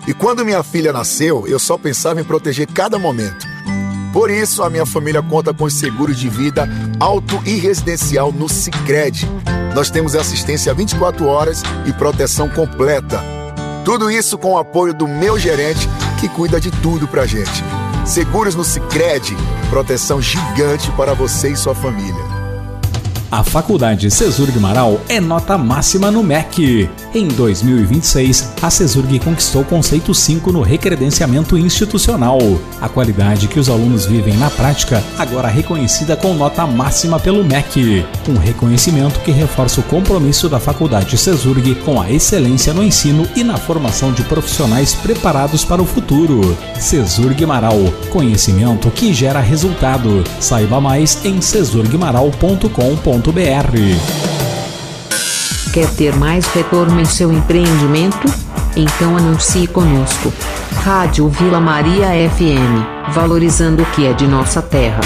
E quando minha filha nasceu, eu só pensava em proteger cada momento. Por isso, a minha família conta com os seguros de vida auto e residencial no Sicredi. Nós temos assistência 24 horas e proteção completa. Tudo isso com o apoio do meu gerente, que cuida de tudo pra gente. Seguros no Sicredi, proteção gigante para você e sua família. A Faculdade Cesurg Marau é nota máxima no MEC. Em 2026, a Cesurg conquistou o conceito 5 no recredenciamento institucional. A qualidade que os alunos vivem na prática, agora reconhecida com nota máxima pelo MEC. Um reconhecimento que reforça o compromisso da Faculdade Cesurg com a excelência no ensino e na formação de profissionais preparados para o futuro. Cesurg Marau, conhecimento que gera resultado. Saiba mais em cesurgmarau.com.br. Quer ter mais retorno em seu empreendimento? Então anuncie conosco. Rádio Vila Maria FM, valorizando o que é de nossa terra.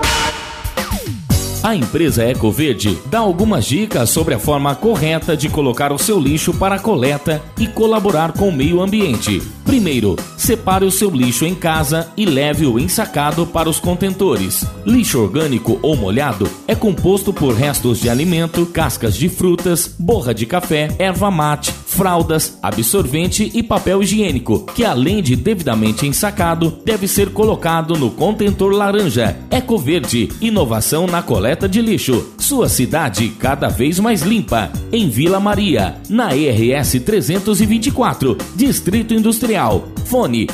A empresa Ecoverde dá algumas dicas sobre a forma correta de colocar o seu lixo para coleta e colaborar com o meio ambiente. Primeiro, separe o seu lixo em casa e leve-o ensacado para os contentores. Lixo orgânico ou molhado é composto por restos de alimento, cascas de frutas, borra de café, erva mate, fraldas, absorvente e papel higiênico, que além de devidamente ensacado, deve ser colocado no contentor laranja. Ecoverde, inovação na coleta de lixo. Sua cidade cada vez mais limpa. Em Vila Maria, na RS 324, Distrito Industrial. Fone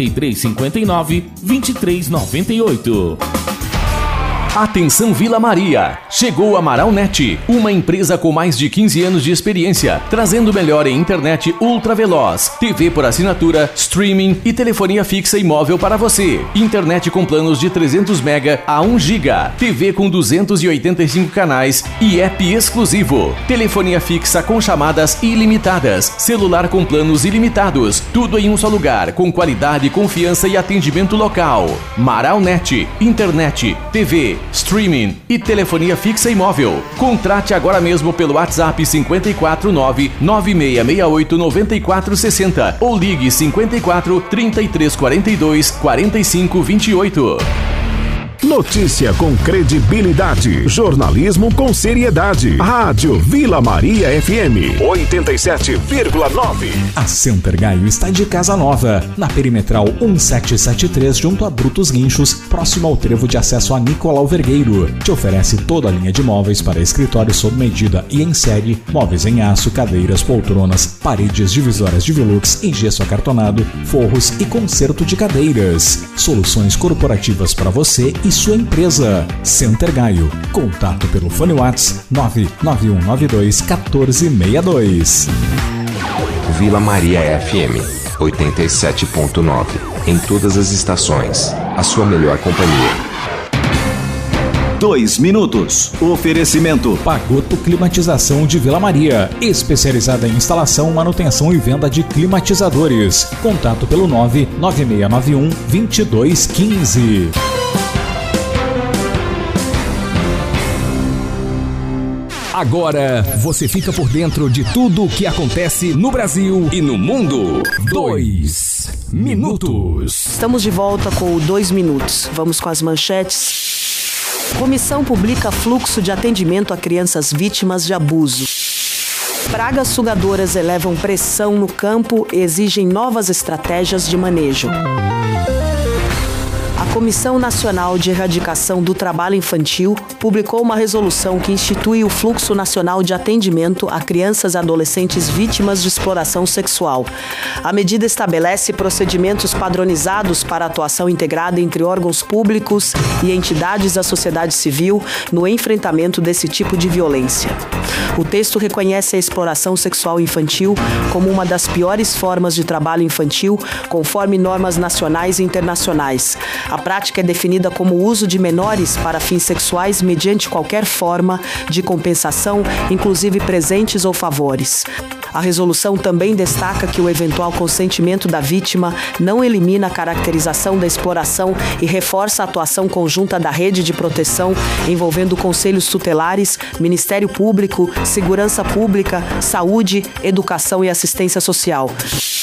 3359-2398. Atenção Vila Maria! Chegou a Maraunet, uma empresa com mais de 15 anos de experiência, trazendo o melhor em internet ultra veloz, TV por assinatura, streaming e telefonia fixa e móvel para você. Internet com planos de 300 MB a 1 GB, TV com 285 canais e app exclusivo. Telefonia fixa com chamadas ilimitadas, celular com planos ilimitados, tudo em um só lugar, com qualidade, confiança e atendimento local. Maraunet, internet, TV, streaming e telefonia fixa e móvel. Contrate agora mesmo pelo WhatsApp 549-9668-9460 ou ligue 54 3342 4528. Notícia com credibilidade, jornalismo com seriedade. Rádio Vila Maria FM 87,9. A Center Gaio está de casa nova, na Perimetral 1773, junto a Brutos Guinchos, próximo ao trevo de acesso a Nicolau Vergueiro. Te oferece toda a linha de móveis para escritório sob medida e em série, móveis em aço, cadeiras, poltronas, paredes divisórias de velux em gesso acartonado, forros e conserto de cadeiras. Soluções corporativas para você e sua empresa. Center Gaio. Contato pelo fone WhatsApp 99192-1462. Vila Maria FM 87,9. Em todas as estações. A sua melhor companhia. 2 minutos. Oferecimento Pagoto Climatização de Vila Maria, especializada em instalação, manutenção e venda de climatizadores. Contato pelo 99691-2215. Agora você fica por dentro de tudo o que acontece no Brasil e no mundo. 2 minutos. Estamos de volta com o 2 minutos. Vamos com as manchetes. Comissão publica fluxo de atendimento a crianças vítimas de abuso. Pragas sugadoras elevam pressão no campo e exigem novas estratégias de manejo. A Comissão Nacional de Erradicação do Trabalho Infantil publicou uma resolução que institui o Fluxo Nacional de Atendimento a Crianças e Adolescentes Vítimas de Exploração Sexual. A medida estabelece procedimentos padronizados para atuação integrada entre órgãos públicos e entidades da sociedade civil no enfrentamento desse tipo de violência. O texto reconhece a exploração sexual infantil como uma das piores formas de trabalho infantil, conforme normas nacionais e internacionais. A prática é definida como o uso de menores para fins sexuais mediante qualquer forma de compensação, inclusive presentes ou favores. A resolução também destaca que o eventual consentimento da vítima não elimina a caracterização da exploração e reforça a atuação conjunta da rede de proteção envolvendo conselhos tutelares, Ministério Público, Segurança Pública, Saúde, Educação e Assistência Social.